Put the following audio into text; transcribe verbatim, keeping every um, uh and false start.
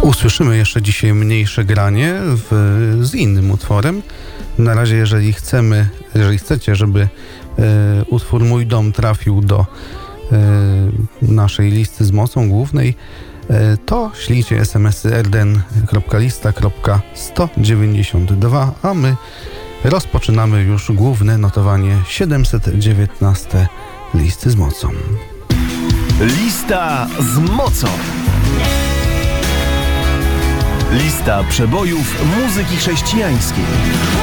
Usłyszymy jeszcze dzisiaj mniejsze granie w, z innym utworem. Na razie, jeżeli chcemy, jeżeli chcecie, żeby e, utwór Mój Dom trafił do e, naszej listy z mocą głównej, e, to ślijcie smsy r d n kropka lista kropka sto dziewięćdziesiąt dwa, a my rozpoczynamy już główne notowanie siedemset dziewiętnaście listy z mocą. Lista z mocą. Lista przebojów muzyki chrześcijańskiej.